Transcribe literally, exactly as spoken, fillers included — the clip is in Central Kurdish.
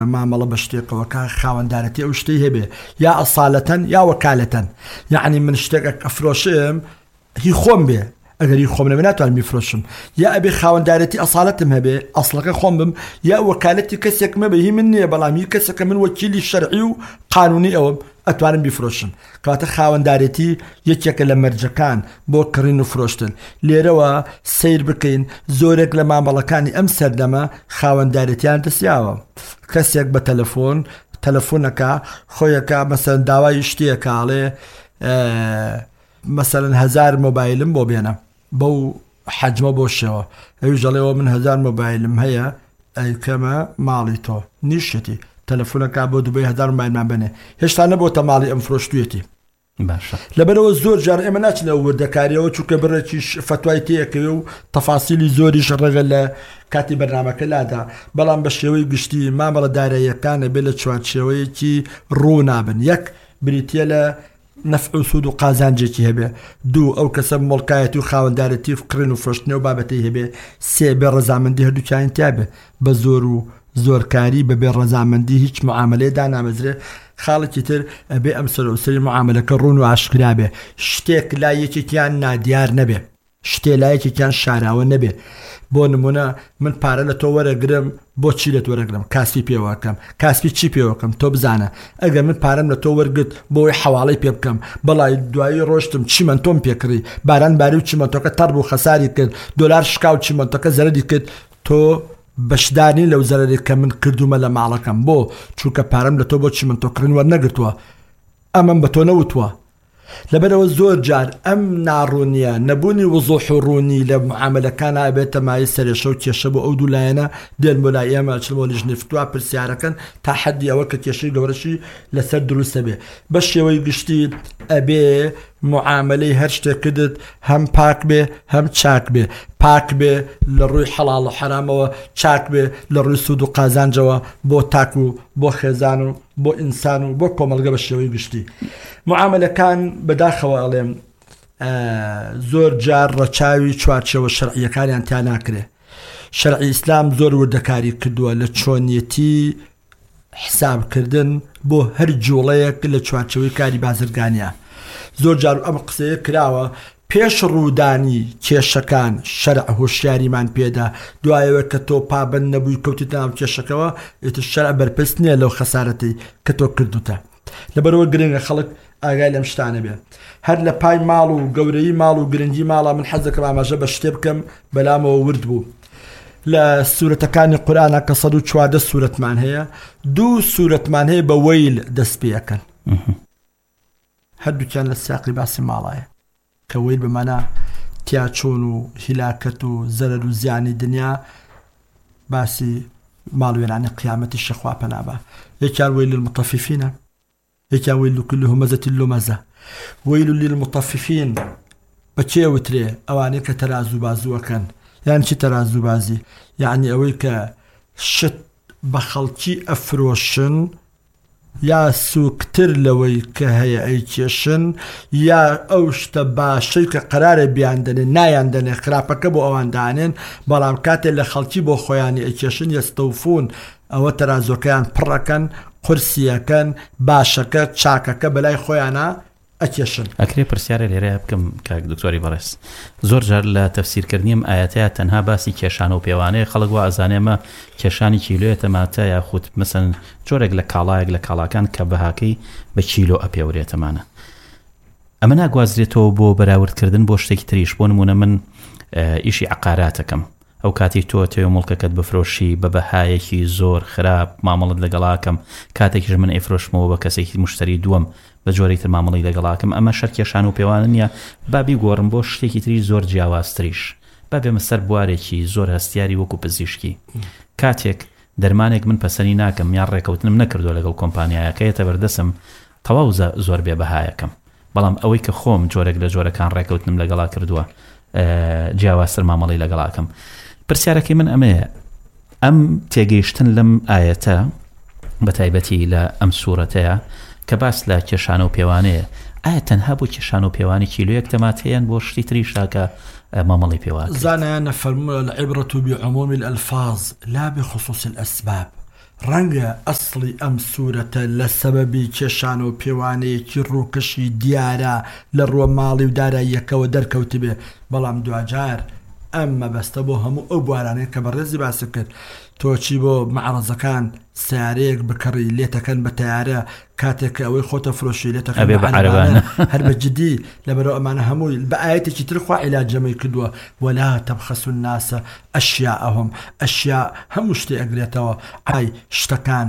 مامەڵە بە شتێکەوەکە خاوەندارەتی ئەو شتەی هەبێ یا ئەسالەتەن یا وەکالەتەن، یعنی من شتێکە ئەفرۆشم هی خۆم بێ، ئەگەر هی خۆم نەبێ ناتوانم بیفرۆشم، یا ئەبێ خاوەندارەتی ئەسالەتم هەبێ ئەسڵەکە خۆم بم، یا وەکالەتی کەسێکمە بە هی من نییە بەڵام هی کەسێکە من وەکیلی شەرعی و قانونی ئەوم ئەتوانم بیفرۆشم. کەواتە خاوەندارەتی یەکێکە لە مەرجەکان بۆ کڕین و فرۆشتن. لێرەوە سیر بکەین زۆرێک لە مامەڵەکانی ئەم سەردەمە خاوەندارەتیان دەسیاوە. کەسێک بە تەلەفۆن تەلەفۆنەکە خۆیەکە مەسەلەن داوای شتێکاڵێ مەسەلەن هەزار مۆبایلم بۆ بێنە بەو حەجمە بۆ شێوە، ئەویش دەڵێەوە من هەزار مۆبایلم هەیە ئەیکەمە ماڵی تۆ نیشتی تەلەفۆنەکە بۆ دوبەی هەزار مایلمان بنێ، هێشتا نەبووتە ماڵی ئەم فرۆشتوێتی. لەبەرەوە زۆر جار ئێمە ناچنە وردەکاریەوە چونکە بڕێکی فتوای تێکەوێ و تەفاسیلی زۆریش ڕێگە لە کاتی بەرنامەکە لادا، بەڵام بە شێوەی گشتی مامەڵە داراییەکانە بێ لە چوارچێوەیەکی ڕوو نابن. یەک بریتە لە نەفع و سود و قازانجێکی هەبێ، دوو ئەو کەسە مڵکایەتی و خاوەندارەتی و کڕین و فرۆشتنەوە بابەتەی هەبێ، سێ بێ ڕەزامەندی هەردووکیان تیا بێ، بە زۆر و زۆرکاری بەبێ ڕەزامەندی هیچ معاملەیەدا نامەزرێ. خاڵێکی تر ئەبێ ئەم سەرۆسەری معاملەکە ڕوون و ئاشکرا بێ، شتێک لا یەکێکیان نادیار نەبێ، شتێ لا یەکێکیان شاراوە نەبێ. بۆ نمونە من پارە لە تۆ وەرەگرم بۆچی لە تۆ وەرەگرم؟ کاسبی پێوەکەم. کاسبی چی پێوەکەم؟ تۆ بزانە. ئەگەر من پارەم لە تۆ وەرگرت بۆی حواڵەی پێ بکەم، بەڵای دوایی ڕۆشتم چیمەنتۆم پێکڕی، باران باری و چیمەنتۆکە تەڕ بوو خەساری کرد، دۆلار شکاو چیمەنتۆکە زەرەری کرد، تۆ بەشدانی لەو زەرەرێک کە من کردومە لە ماڵەکەم، بۆ چونکە پارەم لە تۆ بۆ چیمەنتۆکردن وەرنەگرتووە، ئەمەم بە تۆ نەوتووە. لەبەرەوە زۆر جار ئەم ناڕوونیە نەبوونی وزوح و ڕوونی لە معاملەکان ئابێتە مای سەرێشە و کێشە بۆ ئەو دوولایەنە دێن بۆ لای ئێمە چ بۆ لیژنی فتووا پرسیارەکەن تا حەدی ئەوە کە کێشەی گەورەشی لەسەر دروستە بێ. بە شێوەی گشتی ئەبێ معاملەی هەر شتێکدت هەم پاک بێ هەم چاک بێ، پاک بێ لە ڕووی حەڵاڵ و حرامەوە، چاک بێ لە ڕووی سود و قازانجەوە بۆ تاک و بۆ خێزان و بۆ ئینسان و بۆ کۆمەلگە. بە شێوەی گشتی معاملەکان بەداخەوە ئەڵێم زۆر جار ڕەچاوی چوارچێوە شەرعیەکانیان تا ناکرێ. شەرعی ئیسلام زۆر وردەکاری کردووە لە چۆنیەتی حسابکردن بۆ هەر جوڵەیەک لە چوارچێوەی کاری بازرگانیە. زۆر جار ئەم قسەیە کراوە پێش ڕوودانی کێشەکان شەرع هۆشیاریمان پێدا، دوایەوە کە تۆ پابند نەبووی کەوتیتە ناو کێشەکەەوە ئێتر شەرع بەرپرس نییە لەو خەسارەتی کە تۆ کردوتە. لەبەرەوە گرنگە خەڵک ئاگای لەم شتانە بێ. هەر لە پای ماڵ و گەورەی ماڵ و گرنگی ماڵە من حەز دەکەم ئاماژە بە شتێ بکەم بەلامەوە ورد بوو. لە سوورەتەکانی قورئانە کە سەد و چواردە سوورەتمان هەیە، دوو سوورەتمان هەیە بە وەیل دەست پێەکەن، هەردووکیان لە سیاقی باسی ماڵایە کە وەیل بمانە تیاچۆن و هیلاکەت و زەرەر و زیانی دنیا، باسی ماڵوێرانی قیامەتی شەخوا پەنابە. یەکیان وەیل للمطەففینە، یەکیان وەیل لكل همزة لمزة. وەیل للمطەففین بەچێ وترێ؟ ئەوانەی کە تەرازوو بازووەکەن. یان چی تەرازوو بازی؟ یعنی ئەوەی کە شت بە خەڵکی ئەفرۆشن یا سوکتر لەوەی کە هەیە ئەیکێشن، یا ئەو شتە باشەی کە قەرارە بیاندنێن نایاندنێ خراپەکە بۆ ئەوەندانێن، بەڵام کاتێک لە خەڵکی بۆ خۆیانی ئەیکێشن یەستەوفون، ئەوە تەرازۆکەیان پڕەکەن، قورسیەکەن، باشەکە چاکەکە بەلای خۆیانە ئەکێشن. ئەکرێ پرسیارە لێرەیە بکەم کاک دکتۆری بەڕێز. زۆر جار لە تەفسیرکردنیم ئاەتەیە تەنها باسی کێشان و پێوانەیە، خەڵک وا ئەزانێمە کێشانی کیلۆیەتە ماتە یاخود مەسەن جۆرێک لە کاڵایەک لە کاڵاکان کە بەهاکەی بە کیلۆ ئەپێورێتەمانە. ئەمە ناگوازرێتەوە بۆ بەراوردکردن بۆ شتێکی تریش. بۆ نمونە من ئیشی عقاراتەکەم، ئەو کاتێک تۆ تێ مڵکەکەت بفرۆشی بە بەهایەکی زۆر خراپ، مامەڵت لەگەڵاکەم، کاتێکیش من ئەیفرۆشمەوە بە کەسێکی مشتری دووەم بە جۆرەی تر مامەڵی لەگەڵاکەم، ئەمە شەر کێشان و پێوانە نیە. بابی گۆڕم بۆ شتێکی تری زۆر جیاوازتریش، بابێمە سەر بوارێکی زۆر هەستیاری وەکو پزیشکی. کاتێک دەرمانێک من پەسەنی ناکەم یان ڕێکەوتنم نەکردو لەگەڵ کۆمپانیایەکەیەتە بەردەسم، تەواو زۆر بێ بەهایەکەم، بەڵام ئەوەی کە خۆم جۆرێک لە جۆرەکان ڕێکەوتنم لەگەڵا کردووە جیاوازتر مامەڵی لەگەڵاکەم. پرسیارەکەی من ئەمەیە، ئەم تێگەیشتن لەم ئاەتە بە تایبەتی لە ئەم سوورەتەیە کە باس لە کێشانە و پێوانەیە، ئایا تەنها بۆ کێشان و پێوانی کیلۆیەک تەماتەیەن بۆ شتی تریشا کە مامەڵی پێوان؟ زانایان نەفەرمووە العبرة بعموم الألفاظ لا بخصوص الأسباب. ڕەنگە ئەسڵی ئەم سوورەتە لە سەبەبی کێشان و پێوانەیەکی ڕووکەشی دیارە لە ڕووە ماڵی و داراییەکەوە دەرکەوت بێ، بەڵام دوجار ئەم مەبەستە بۆ هەموو ئەو بوارانەیە کە بەڕێزی باسی کرد. تۆچی بۆ مەعرەزەکان سیارەیەک بکڕی لێتەکەن بە تیارە کاتێک ئەوەی خۆتە فرۆشی لێتەکەن هەر بە جدی لەبەرەوە ئەمانە هەمووی بە ئاەتێکی تر خوا عیلاجەمەی کردووە وەلا تەبخەسوا الناسە ئەشیاءهم ئەشیا هەموو شتێ ئەگرێتەوە ئای شتەکان